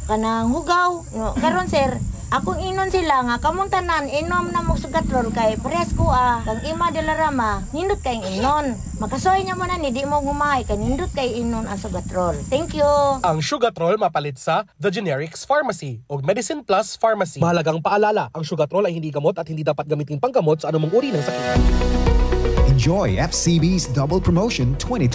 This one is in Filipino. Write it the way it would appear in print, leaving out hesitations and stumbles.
kanang hugaw. No, karon sir, akong inon sila nga kamong tanan inom na mo sugatrol kay parehas ko kang ima de la Rama nindot kay inon. Makasoy niya mo na ni di mo gumay kay nindot kay inon ang sugatrol. Thank you. Ang Sugatrol mapalit sa The Generics Pharmacy o Medicine Plus Pharmacy. Mahalagang paalala, ang Sugatrol ay hindi gamot at hindi dapat gamitin panggamot sa anumang uri ng sakit. Enjoy FCB's Double Promotion 2020.